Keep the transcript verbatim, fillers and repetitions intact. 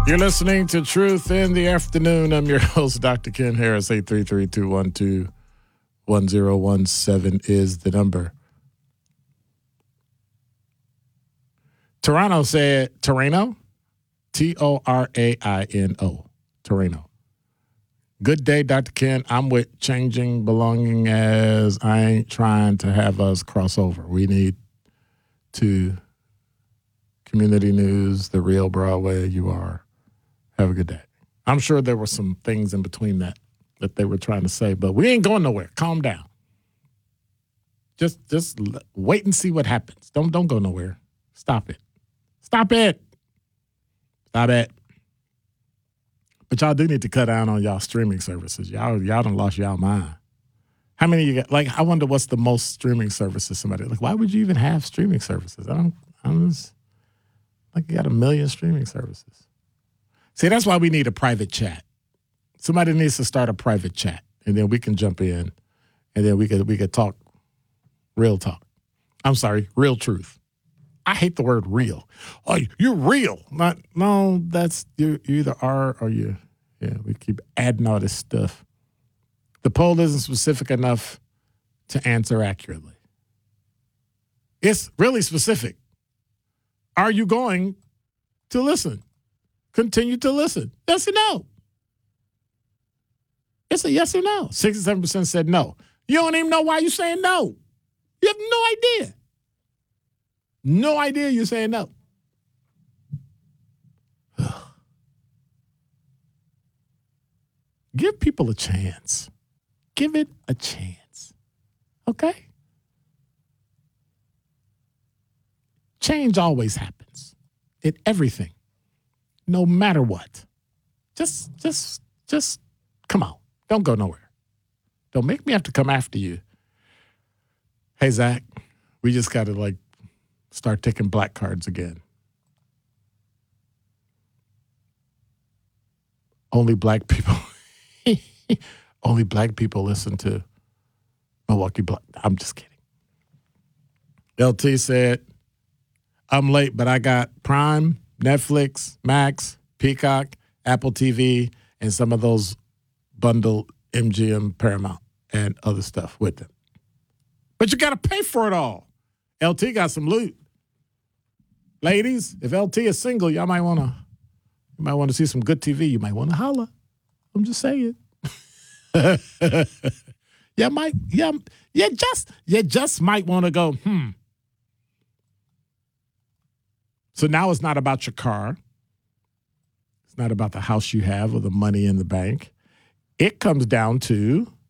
You're listening to Truth in the Afternoon. I'm your host, Doctor Ken Harris. eight three three, two one two, one zero one seven is the number. Toronto said, Torano? T O R A I N O. Torano. Good day, Doctor Ken. I'm with Changing Belonging as I ain't trying to have us cross over. We need to community news, the real Broadway, you are. Have a good day. I'm sure there were some things in between that that they were trying to say, but we ain't going nowhere. Calm down. Just just wait and see what happens. Don't don't go nowhere. Stop it. Stop it. Stop it. But y'all do need to cut down on y'all streaming services. Y'all y'all done lost y'all mind. How many you got? Like, I wonder what's the most streaming services somebody, like, why would you even have streaming services? I don't, I'm just, like, you got a million streaming services. See, that's why we need a private chat. Somebody needs to start a private chat, and then we can jump in, and then we could we could talk real talk. I'm sorry, real truth. I hate the word real. Oh, you're real. Not no, that's you, you either are or you. Yeah, we keep adding all this stuff. The poll isn't specific enough to answer accurately. It's really specific. Are you going to listen? Continue to listen. Yes or no? It's a yes or no. sixty-seven percent said no. You don't even know why you're saying no. You have no idea. No idea you're saying no. Give people a chance. Give it a chance. Okay? Change always happens in everything. No matter what. Just, just, just come on. Don't go nowhere. Don't make me have to come after you. Hey, Zach, we just got to, like, start taking black cards again. Only black people. Only black people listen to Milwaukee Black. I'm just kidding. L T said, I'm late, but I got Prime, Netflix, Max, Peacock, Apple T V, and some of those bundled M G M, Paramount, and other stuff with them. But you got to pay for it all. L T got some loot. Ladies, if L T is single, y'all might want to you might want to see some good T V. You might want to holler. I'm just saying. yeah, might yeah, yeah, just you just might want to go, hmm. So now it's not about your car. It's not about the house you have or the money in the bank. It comes down to